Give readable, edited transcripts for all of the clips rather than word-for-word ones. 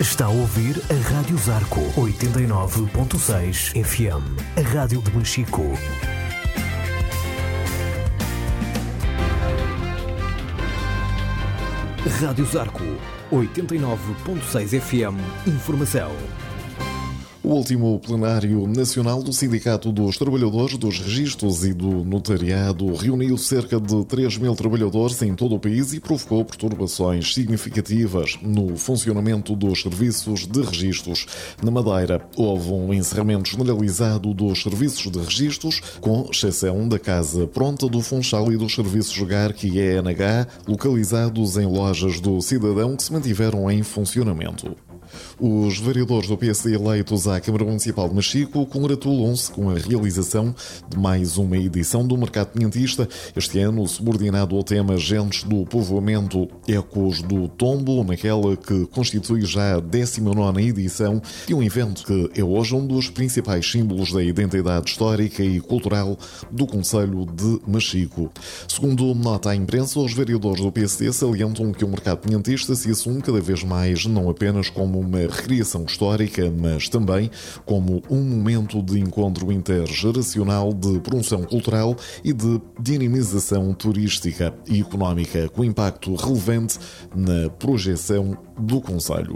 Está a ouvir a Rádio Zarco 89.6 FM, a rádio de Machico. Rádio Zarco 89.6 FM, informação. O último plenário nacional do Sindicato dos Trabalhadores dos Registros e do Notariado reuniu cerca de 3 mil trabalhadores em todo o país e provocou perturbações significativas no funcionamento dos serviços de registros. Na Madeira, houve um encerramento generalizado dos serviços de registros, com exceção da Casa Pronta do Funchal e dos serviços GARC e ENH, localizados em lojas do cidadão que se mantiveram em funcionamento. Os vereadores do PSD eleitos à Câmara Municipal de Machico congratulam-se com a realização de mais uma edição do Mercado Pinhentista, este ano subordinado ao tema Gentes do Povoamento, Ecos do Tombo, naquela que constitui já a 19ª edição de um evento que é hoje um dos principais símbolos da identidade histórica e cultural do concelho de Machico. Segundo nota à imprensa, os vereadores do PSD salientam que o Mercado Pinhentista se assume cada vez mais não apenas como uma recriação histórica, mas também como um momento de encontro intergeracional, de promoção cultural e de dinamização turística e económica, com impacto relevante na projeção do concelho.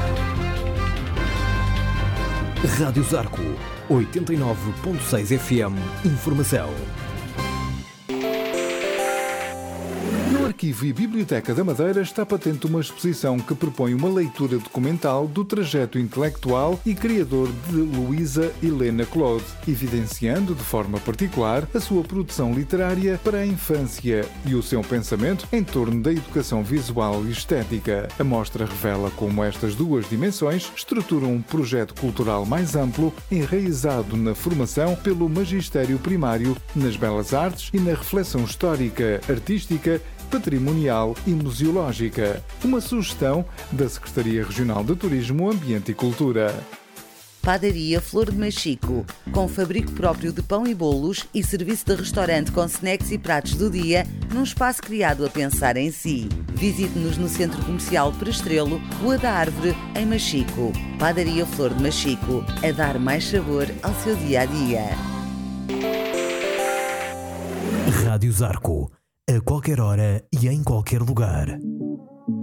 Rádio Zarco 89.6 FM, informação. No Arquivo e Biblioteca da Madeira está patente uma exposição que propõe uma leitura documental do trajeto intelectual e criador de Luísa Helena Claude, evidenciando de forma particular a sua produção literária para a infância e o seu pensamento em torno da educação visual e estética. A mostra revela como estas duas dimensões estruturam um projeto cultural mais amplo, enraizado na formação pelo magistério primário, nas belas artes e na reflexão histórica, artística, patrimonial e museológica. Uma sugestão da Secretaria Regional de Turismo, Ambiente e Cultura. Padaria Flor de Machico, com fabrico próprio de pão e bolos e serviço de restaurante com snacks e pratos do dia, num espaço criado a pensar em si. Visite-nos no Centro Comercial Prestrelo, Rua da Árvore, em Machico. Padaria Flor de Machico, a dar mais sabor ao seu dia-a-dia. Rádio Zarco, a qualquer hora e em qualquer lugar.